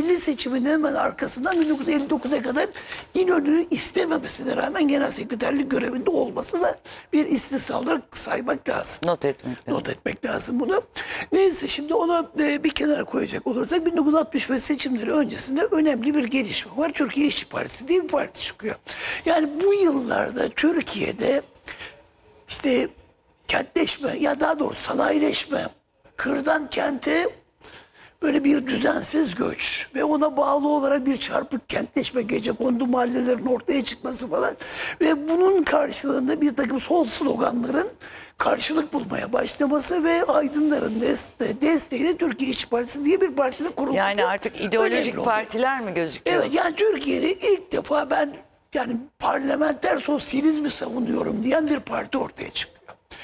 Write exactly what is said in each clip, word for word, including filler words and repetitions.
milli seçimin hemen arkasından bin dokuz yüz elli dokuza kadar İnönü'nü istememesine rağmen genel sekreterlik görevinde olması da bir istisna olarak saymak lazım. Not etmek lazım. Not etmek lazım bunu. Neyse şimdi onu e, bir kenara koyacak olursak bin dokuz yüz altmış beş seçimleri öncesinde önemli bir gelişme var. Türkiye İşçi Partisi diye bir parti çıkıyor. Yani bu yıllarda Türkiye'de işte kentleşme ya daha doğrusu sanayileşme, kırdan kente böyle bir düzensiz göç ve ona bağlı olarak bir çarpık kentleşme, gecekondu mahallelerin ortaya çıkması falan ve bunun karşılığında bir takım sol sloganların karşılık bulmaya başlaması ve aydınların deste desteğiyle Türkiye İşçi Partisi diye bir partinin kurulması. Yani artık ideolojik partiler mi gözüküyor? Evet, yani Türkiye'de ilk defa ben yani parlamenter sosyalizmi savunuyorum diyen bir parti ortaya çıkıyor.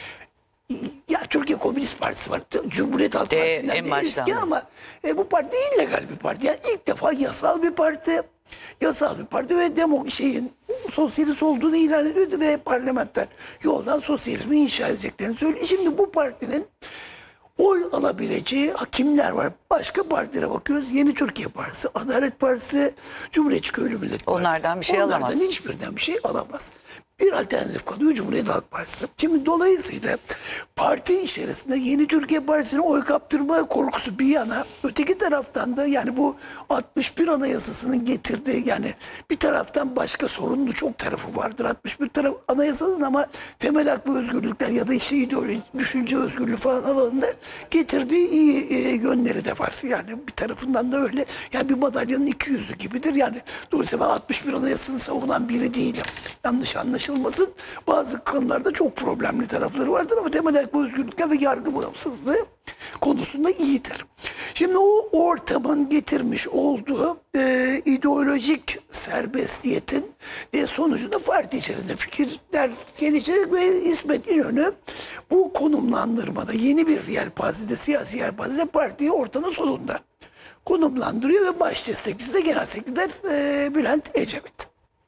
Ya Türkiye Komünist Partisi var. Cumhuriyet Halk De, Partisi'nden en de baştan eski da. ama e, bu parti illegal bir parti. Yani ilk defa yasal bir parti. Yasal bir parti ve demo şeyin sosyalist olduğunu ilan ediyordu ve parlamenter yoldan sosyalizmi inşa edeceklerini söylüyor. Şimdi bu partinin oy alabileceği kimler var? Başka partilere bakıyoruz. Yeni Türkiye Partisi, Adalet Partisi, Cumhuriyetçi Köylü Millet Partisi. Onlardan bir şey Onlardan alamaz. hiçbirinden bir şey alamaz. Bir alternatif kalıyor Cumhuriyet Halk Partisi. Şimdi dolayısıyla parti içerisinde Yeni Türkiye Partisi'ne oy kaptırma korkusu bir yana, öteki taraftan da yani bu altmış bir Anayasası'nın getirdiği yani bir taraftan başka sorunlu çok tarafı vardır. altmış bir taraf Anayasası'nın ama temel hak ve özgürlükler ya da işte ideoloji, düşünce özgürlüğü falan alanında getirdiği iyi e, yönleri de var. Yani bir tarafından da öyle. Yani bir madalyanın iki yüzü gibidir. Yani dolayısıyla ben altmış bir Anayasası'nı savunan biri değilim. Yanlış anlaşılmasın. Bazı konularda çok problemli tarafları vardır ama temel hak ve özgürlükler ve yargı bağımsızlığı konusunda iyidir. Şimdi o ortamın getirmiş olduğu e, ideolojik serbestiyetin e, sonucunda parti içerisinde fikirler gelişecek ve İsmet İnönü bu konumlandırmada yeni bir yelpazede, siyasi yelpazede partiyi ortanın sonunda konumlandırıyor ve baş destekçisi de genel sekreter e, Bülent Ecevit.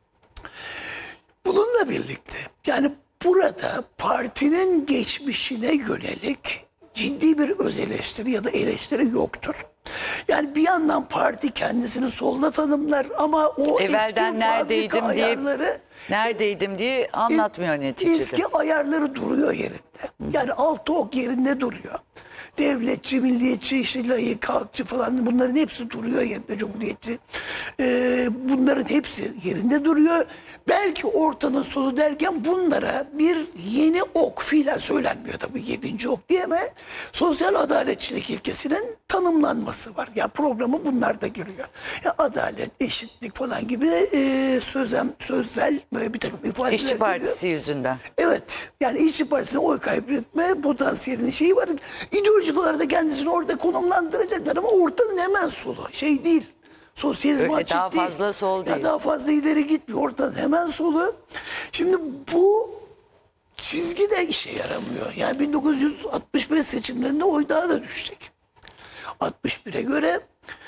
Bununla birlikte yani burada partinin geçmişine yönelik ciddi bir öz eleştiri ya da eleştiri yoktur. Yani bir yandan parti kendisini solda tanımlar ama o Evvelden eski neredeydim fabrika diye ayarları neredeydim diye anlatmıyor neticede. eski ayarları duruyor yerinde. Yani altı ok yerinde duruyor. Devletçi, milliyetçi, işte layık, halkçı falan bunların hepsi duruyor yerinde, cumhuriyetçi. Ee, bunların hepsi yerinde duruyor. Belki ortanın sonu derken bunlara bir yeni ok fiilen söylenmiyor tabii yedinci ok diye ama sosyal adaletçilik ilkesinin tanımlanması var. Yani programı bunlar da giriyor. Ya adalet, eşitlik falan gibi e, sözem, sözel böyle bir takım ifadeler İşçi Partisi giriyor. yüzünden. Evet. Yani İşçi Partisi'ne oy kaybetme potansiyelinin şeyi var. İdeolojik olarak da kendisini orada konumlandıracaklar ama ortanın hemen solu. Şey değil. Sosyalizm Öyle açık daha değil. fazla sol Ya değil. daha fazla ileri gitmiyor. Ortanın hemen solu. Şimdi bu çizgi de işe yaramıyor. Yani bin dokuz yüz altmış beş seçimlerinde oy daha da düşecek. altmış bire göre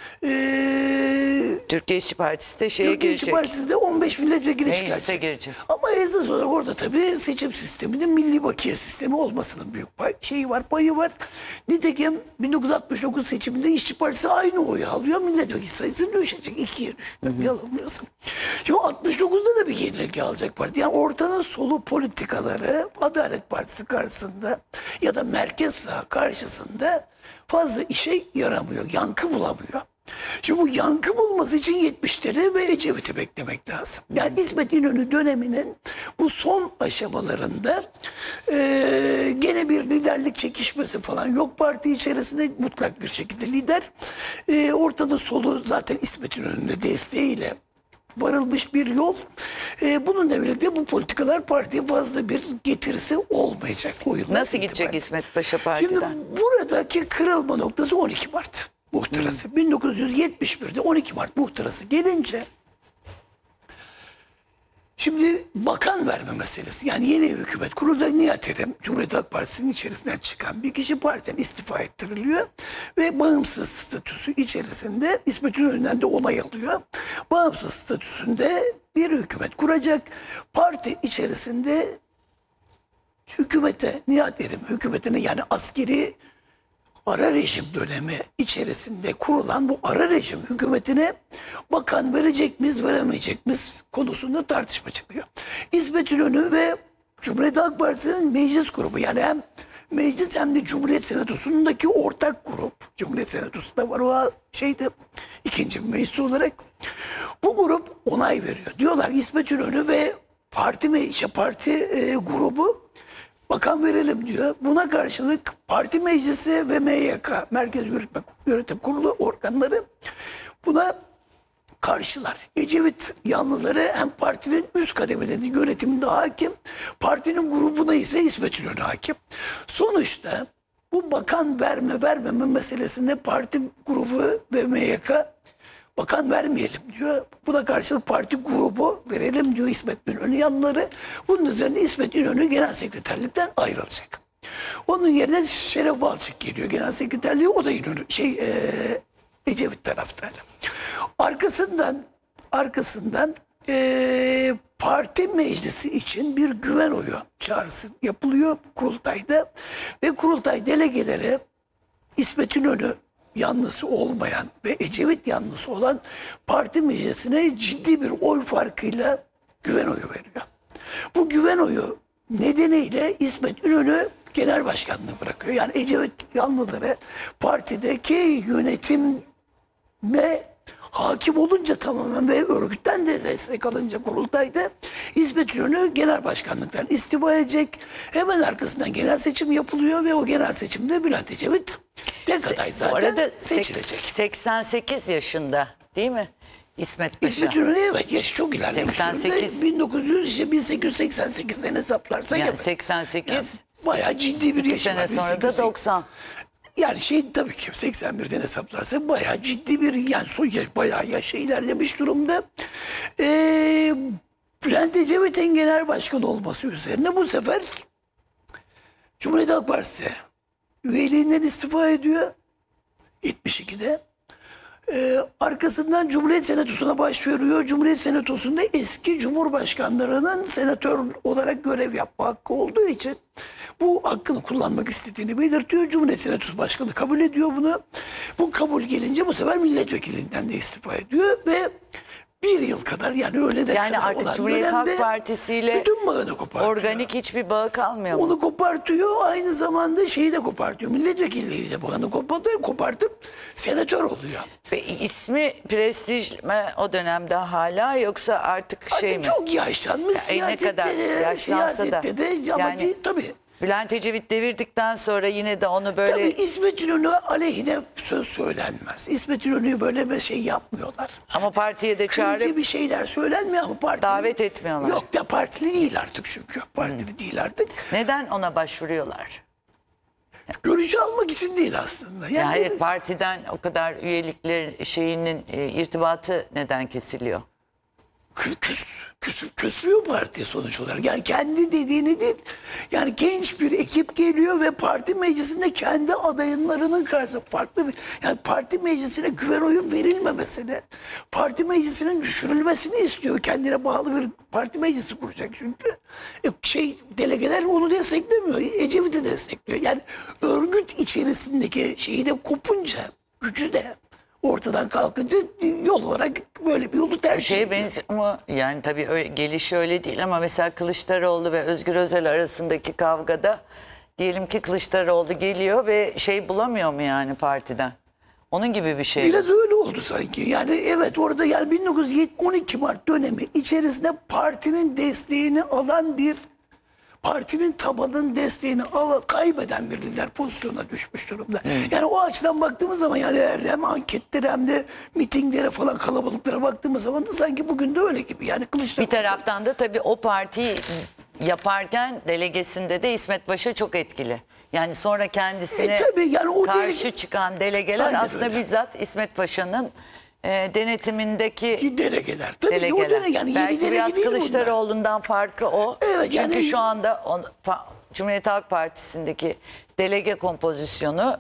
eee Türkiye İşçi Partisi de şeye Türkiye İşçi girecek. Partisi de on beş milletvekili Meclise çıkaracak. girecek. Ama esas olarak orada tabii seçim sisteminin milli bakiye sistemi olmasının büyük pay, şeyi var, payı var. Nitekim bin dokuz yüz altmış dokuz seçiminde İşçi Partisi aynı oyu alıyor. Milletvekili sayısı düşecek. ikiye düştü. Yanılmıyorsam. Şimdi altmış dokuzda da bir yenilgi alacak parti. Yani ortanın solu politikaları Adalet Partisi karşısında ya da merkez sağ karşısında fazla işe yaramıyor. Yankı bulamıyor. Şimdi bu yankı bulması için yetmişleri ve Ecevit'i beklemek lazım. Yani İsmet İnönü döneminin bu son aşamalarında e, gene bir liderlik çekişmesi falan yok parti içerisinde mutlak bir şekilde lider. E, ortada solu zaten İsmet İnönü'nün desteğiyle varılmış bir yol. E, bununla birlikte bu politikalar partiye fazla bir getirisi olmayacak. O yıllar Nasıl gidecek itibariyle. İsmet Paşa Şimdi partiden? buradaki kırılma noktası on iki Mart muhtırası. bin dokuz yüz yetmiş birde on iki Mart muhtırası gelince şimdi bakan verme meselesi. Yani yeni hükümet kurulacak. Nihat Erem, Cumhuriyet Halk Partisi'nin içerisinden çıkan bir kişi partiden istifa ettiriliyor ve bağımsız statüsü içerisinde İsmet İnönü'nden de onay alıyor. Bağımsız statüsünde bir hükümet kuracak. Parti içerisinde hükümete, Nihat Erem hükümetine yani askeri ara rejim dönemi içerisinde kurulan bu ara rejim hükümetine bakan verecek miyiz, veremeyecek miyiz konusunda tartışma çıkıyor. İsmet İnönü ve Cumhuriyet Halk Partisi'nin meclis grubu, yani hem meclis hem de Cumhuriyet Senatosu'ndaki ortak grup. Cumhuriyet Senatosu'nda var o şeyde ikinci bir meclis olarak. Bu grup onay veriyor. Diyorlar İsmet İnönü ve parti mi işte parti e, grubu bakan verelim diyor. Buna karşılık parti meclisi ve M Y K, Merkez Yürütme, Yönetim Kurulu organları buna karşılar. Ecevit yanlıları hem partinin üst kademelerinin yönetiminde hakim, partinin grubuna ise İsmet İnönü hakim. Sonuçta bu bakan verme vermeme meselesinde parti grubu ve M Y K bakan vermeyelim diyor. Buna karşılık parti grubu verelim diyor İsmet İnönü yanları. Bunun üzerine İsmet İnönü genel sekreterlikten ayrılacak. Onun yerine Şeref Balçık geliyor genel sekreterliği. O da İnönü şey e, Ecevit taraftarı. Arkasından arkasından e, parti meclisi için bir güven oyu çağrısı yapılıyor kurultayda ve kurultay delegeleri İsmet İnönü yanlısı olmayan ve Ecevit yanlısı olan parti meclisine ciddi bir oy farkıyla güven oyu veriyor. Bu güven oyu nedeniyle İsmet İnönü genel başkanlığı bırakıyor. Yani Ecevit yanlıları partideki yönetime hakim olunca tamamen ve örgütten de destek alınca kurultayda İsmet İnönü genel başkanlıktan istifa edecek. Hemen arkasından genel seçim yapılıyor ve o genel seçimde Bülent Ecevit tek aday Bu zaten arada seçilecek. seksen sekiz yaşında değil mi İsmet Paşa? İsmet İnönü evet yaşı çok ilerlemiş. seksen sekiz. bin dokuz yüz işte bin sekiz yüz seksen sekizden hesaplarsak Yani evet. seksen sekiz, Yani bayağı ciddi bir iki yaşı sene var. sonra bin sekiz yüz da doksan. Yani şey tabii ki seksen birden hesaplarsak bayağı ciddi bir yani son yaş, bayağı yaşa ilerlemiş durumda. Ee, Bülent Ecevit'in genel başkan olması üzerine bu sefer Cumhuriyet Halk Partisi üyeliğinden istifa ediyor yetmiş ikide. Ee, arkasından Cumhuriyet Senatosu'na başvuruyor. Cumhuriyet Senatosu'nda eski cumhurbaşkanlarının senatör olarak görev yapma hakkı olduğu için bu hakkını kullanmak istediğini belirtiyor. Cumhuriyet Senatosu Başkanı kabul ediyor bunu. Bu kabul gelince bu sefer milletvekilliğinden de istifa ediyor ve bir yıl kadar yani öyle de Yani kadar artık olan Cumhuriyet Halk dönemde Partisi ile bütün bağını kopartıyor. organik hiçbir bağı kalmıyor mu? Onu kopartıyor. Aynı zamanda şeyi de kopartıyor. Milletvekilliği de bağını kopartıyor. Kopartıp senatör oluyor. Ve ismi prestij mi o dönemde hala yoksa artık şey Artık mi? çok yaşlanmış Ya, e, ne siyasette kadar de, yaşlansa da. siyasette de ama Yani- ci- tabii. Bülent Ecevit devirdikten sonra yine de onu böyle Tabii İsmet İnönü aleyhine söz söylenmez. İsmet İnönü'yü böyle bir şey yapmıyorlar. ama partiye de Kırıcı çağırıp bir şeyler söylenmiyor ama partili. davet etmiyorlar. Yok da partili değil artık çünkü. Partili değil artık. neden ona başvuruyorlar? Görücü almak için değil aslında. Yani, Yani hayır, partiden o kadar üyelikler şeyinin e, irtibatı neden kesiliyor? küs, küs, küs, küsmüyor parti sonuç olarak. Yani kendi dediğini değil. Yani genç bir ekip geliyor ve parti meclisinde kendi adaylarının karşısında farklı bir... Yani parti meclisine güven oyu verilmemesini, parti meclisinin düşürülmesini istiyor. Kendine bağlı bir parti meclisi kuracak çünkü. E, şey delegeler onu desteklemiyor. Ecevit'i destekliyor. Yani örgüt içerisindeki şeyi de kopunca, gücü de ortadan kalkınca yol olarak böyle bir yolu tercih Şeye ediyor. benziyor ama yani tabii öyle, gelişi öyle değil ama mesela Kılıçdaroğlu ve Özgür Özel arasındaki kavgada diyelim ki Kılıçdaroğlu geliyor ve şey bulamıyor mu yani partiden? Onun gibi bir şey. Biraz öyle oldu sanki. Yani evet orada yani bin dokuz yüz on iki Mart dönemi içerisinde partinin desteğini alan bir partinin tabanının desteğini al, kaybeden bir lider pozisyona düşmüş durumda. Yani o açıdan baktığımız zaman yani hem anketlere hem de mitinglere falan kalabalıklara baktığımız zaman da sanki bugün de öyle gibi. Yani Kılıçdaroğlu. Bir taraftan da tabii o partiyi yaparken delegesinde de İsmet Paşa çok etkili. Yani sonra kendisine E, tabii yani o karşı delege- çıkan delegeler Aynen aslında öyle. bizzat İsmet Paşa'nın e, denetimindeki delegeler. Tabii ki o delegeler. dele, yani yeni Belki delege biraz değil bunlar. Kılıçdaroğlu'ndan farkı o. Evet, Çünkü yani- şu anda on, pa- Cumhuriyet Halk Partisi'ndeki delege kompozisyonu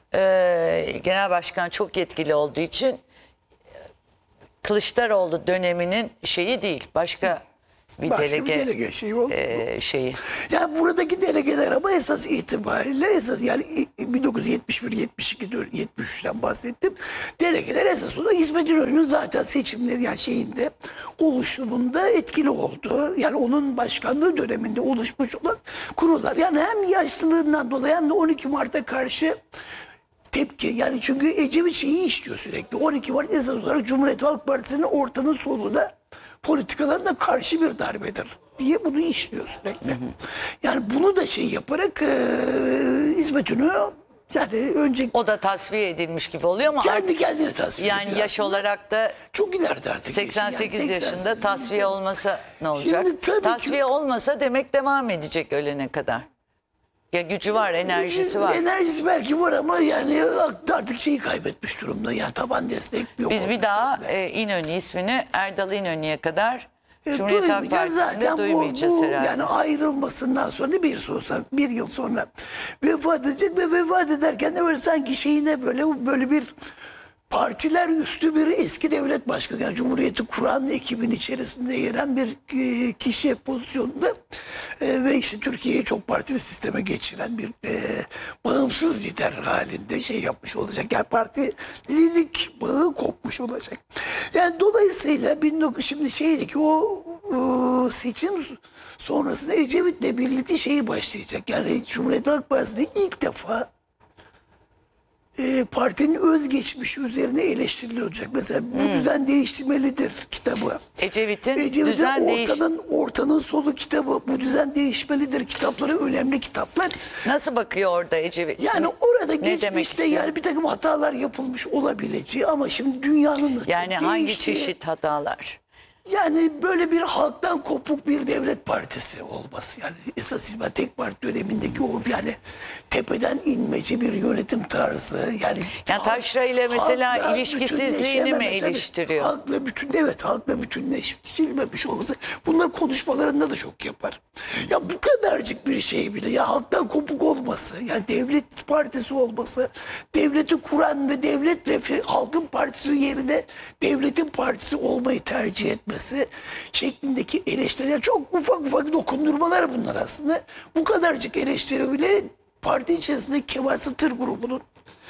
e, genel başkan çok yetkili olduğu için e, Kılıçdaroğlu döneminin şeyi değil. Başka bir Başka delege, bir delege şeyi oldu. e, şeyi. Yani buradaki delegeler ama esas itibariyle esas yani bin dokuz yüz yetmiş bir, yetmiş iki, yetmiş üçten bahsettim. Delegeler esas olarak İsmet İnönü'nün zaten seçimleri yani şeyinde oluşumunda etkili oldu. Yani onun başkanlığı döneminde oluşmuş olan kurullar. Yani hem yaşlılığından dolayı hem de on iki Mart'a karşı tepki. Yani çünkü Ecevit şeyi işliyor sürekli. on iki Mart esas olarak Cumhuriyet Halk Partisi'nin ortanın soluna politikalarına karşı bir darbedir diye bunu işliyor sürekli. Hı hı. Yani bunu da şey yaparak e, İsmet İnönü yani önce O da tasfiye edilmiş gibi oluyor ama kendi artık kendine tasfiye yani ediyor yaş aslında. olarak da Çok ileride artık. seksen sekiz Yani yaşında seksen sekiz tasfiye olmasa ne olacak? Şimdi tabii ki- Tasfiye olmasa demek devam edecek ölene kadar. Ya gücü var, enerjisi var. Enerjisi belki var ama yani artık şeyi kaybetmiş durumda. Yani taban destek yok. Biz bir daha e, İnönü ismini Erdal İnönü'ye kadar E, Cumhuriyet Halk duymayacağız. Partisi'nde Zaten bu- duymayacağız bu, herhalde. Yani ayrılmasından sonra bir, sonra bir yıl sonra vefat edecek ve vefat ederken de böyle sanki şeyine böyle böyle bir partiler üstü bir eski devlet başkanı, yani Cumhuriyeti kuran ekibin içerisinde yer alan bir e, kişi pozisyonunda e, ve işte Türkiye'yi çok partili sisteme geçiren bir e, bağımsız lider halinde şey yapmış olacak. Yani partililik bağı kopmuş olacak. Yani dolayısıyla bin dokuz şimdi şeydeki o e, seçim sonrasında Ecevit'le birlikte şeyi başlayacak. Yani Cumhuriyet Halk Partisi'nde ilk defa E, partinin özgeçmişi üzerine eleştirilecek. Mesela bu Hmm. düzen değiştirmelidir kitabı. Ecevit'in Ecevit'in düzen değiş... ortanın, ortanın solu kitabı. Bu düzen değişmelidir kitapları önemli kitaplar. Nasıl bakıyor orada Ecevit? Yani orada Ne demek geçmişte istiyor? yani bir takım hatalar yapılmış olabileceği ama şimdi dünyanın Yani hangi değiştiği- çeşit hatalar? Yani böyle bir halktan kopuk bir devlet partisi olması. Yani esas itibariyle tek parti dönemindeki o yani tepeden inmeci bir yönetim tarzı. Yani, Yani Taşra ile mesela halkla ilişkisizliğini mi bütünleşememesi, evet. eleştiriyor? Halkla bütün evet halkla bütünleşilmemiş olması. Bunlar konuşmalarında da çok yapar. Ya bu kadarcık bir şey bile ya halktan kopuk olması, yani devlet partisi olması, devleti kuran ve devletle halkın partisi yerine devletin partisi olmayı tercih etmesi şeklindeki eleştiriler çok ufak ufak dokundurmalar bunlar aslında. Bu kadarcık eleştiri bile parti içerisinde Kemal Satır grubunun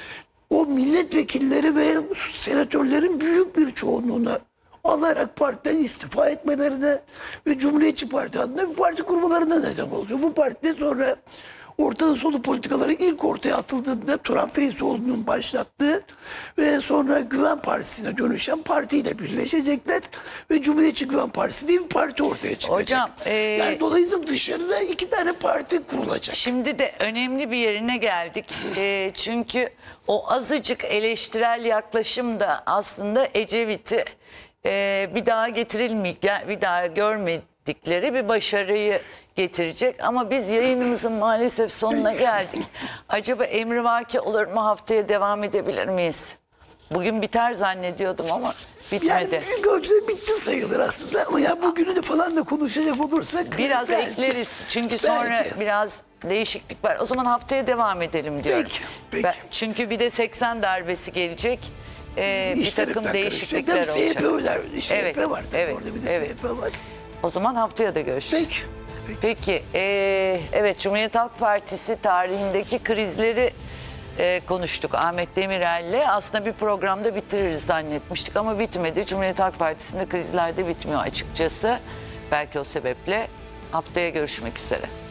o milletvekilleri ve senatörlerin büyük bir çoğunluğuna alarak partiden istifa etmelerine ve Cumhuriyetçi Parti adına bir parti kurmalarına neden oluyor. Bu partide sonra ortada solu politikaları ilk ortaya atıldığında Turan Feyzoğlu'nun başlattığı ve sonra Güven Partisi'ne dönüşen partiyle birleşecekler ve Cumhuriyetçi Güven Partisi diye bir parti ortaya çıkacak. Hocam, e, yani dolayısıyla dışarıda iki tane parti kurulacak. Şimdi de önemli bir yerine geldik. E, çünkü o azıcık eleştirel yaklaşım da aslında Ecevit'i e, bir daha getirilmeyecek, bir daha görmedikleri bir başarıyı getirecek. Ama biz yayınımızın maalesef sonuna geldik. Acaba emrivaki olur mu, haftaya devam edebilir miyiz? Bugün biter zannediyordum ama Yani bitmedi. büyük ölçüde bitti sayılır aslında ama ya bugünü de falan da konuşacak olursak Biraz belki- ekleriz çünkü sonra belki. biraz değişiklik var. O zaman haftaya devam edelim diyorum. Peki, peki. Ben- çünkü bir de seksen darbesi gelecek. Ee, bir İşler takım hepten değişiklikler karışacak. Tabii olacak. S H P'ler, Evet, S H P var tabii evet, orada bir de evet. S H P var. O zaman haftaya da görüşürüz. Peki. Peki. Peki, ee, evet Cumhuriyet Halk Partisi tarihindeki krizleri e, konuştuk Ahmet Demirel'le. Aslında bir programda bitiririz zannetmiştik ama bitmedi. Cumhuriyet Halk Partisi'nde krizler de bitmiyor açıkçası. Belki o sebeple haftaya görüşmek üzere.